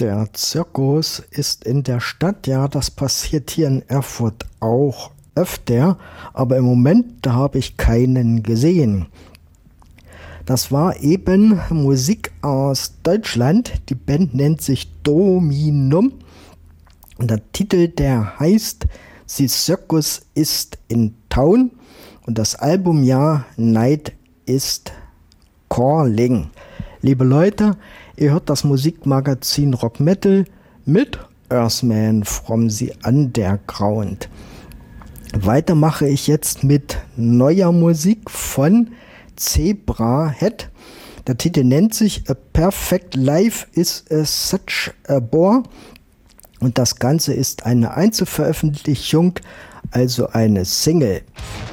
der Zirkus ist in der Stadt. Ja, das passiert hier in Erfurt auch öfter, aber im Moment, da habe ich keinen gesehen. Das war eben Musik aus Deutschland. Die Band nennt sich Dominum und der Titel, der heißt The Circus ist in Town und das Albumjahr Night is Calling. Liebe Leute, ihr hört das Musikmagazin Rock Metal mit Earthman from the Underground. Weiter mache ich jetzt mit neuer Musik von Zebrahead. Der Titel nennt sich A Perfect Life is Such a Bore und das Ganze ist eine Einzelveröffentlichung, also eine Single.